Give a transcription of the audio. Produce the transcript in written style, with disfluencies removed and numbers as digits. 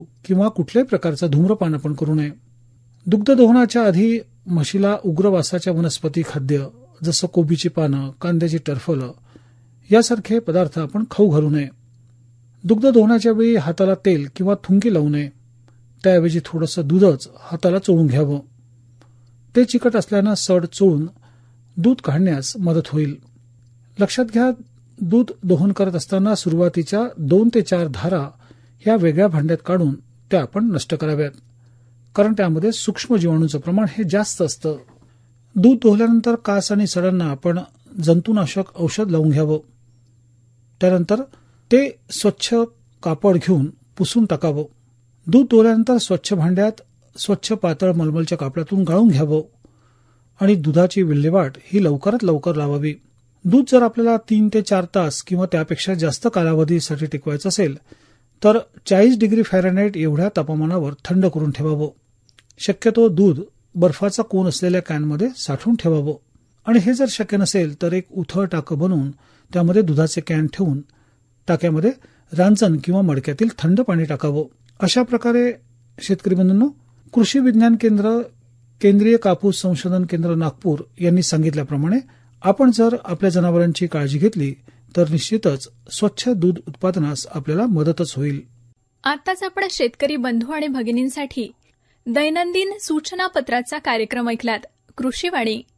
किंवा कुठल्याही प्रकारचा धूम्रपान आपण करू नये. दुग्ध दोहनाच्या आधी म्हशीला उग्र वासाच्या वनस्पती खाद्य जसं कोबीची पानं, कांद्याची टरफलं यासारखे पदार्थ आपण खाऊ घालू नये. दुग्ध दोहनाच्या वेळी हाताला तेल किंवा थुंकी लावू नये. त्याऐवजी थोडंसं दूधच हाताला चोळून घ्यावं. ते चिकट असल्यानं सड चोळून दूध काढण्यास मदत होईल. लक्षात घ्या, दूध दोहन करत असताना सुरुवातीच्या 2 ते 4 धारा ह्या वेगळ्या भांड्यात काढून त्या आपण नष्ट कराव्यात, कारण त्यामध्ये सूक्ष्म जीवाणूचं प्रमाण हे जास्त असतं. दूध दोहल्यानंतर कास आणि सडांना आपण जंतुनाशक औषध लावून घ्यावं. त्यानंतर ते स्वच्छ कापड घेऊन पुसून टाकावं. दूध दोहल्यानंतर स्वच्छ भांड्यात स्वच्छ पातळ मलमलच्या कापडातून गाळून घ्यावं आणि दुधाची विल्हेवाट ही लवकरात लवकर लावावी. दूध जर आपल्याला 3 ते 4 तास किंवा त्यापेक्षा जास्त कालावधीसाठी टिकवायचं असेल तर 40 डिग्री फॅरनहाईट एवढ्या तापमानावर थंड करून ठेवावं. शक्यतो दूध बर्फाचा कोन असलेल्या कॅनमध्ये साठवून ठेवावं आणि हे जर शक्य नसेल तर एक उथळ टाकं बनवून त्यामध्ये दुधाचे कॅन ठेवून टाक्यामध्ये रांजण किंवा मडक्यातील थंड पाणी टाकावं. अशा प्रकारे शेतकरी बंधूंनो, कृषी विज्ञान केंद्र, केंद्रीय कापूस संशोधन केंद्र नागपूर यांनी सांगितल्याप्रमाणे आपण जर आपल्या जनावरांची काळजी घेतली तर निश्चितच स्वच्छ दूध उत्पादनास आपल्याला मदतच होईल. आताच आपण शेतकरी बंधू आणि भगिनींसाठी दैनंदिन सूचना पत्राचा कार्यक्रम ऐकलात. कृषीवाणी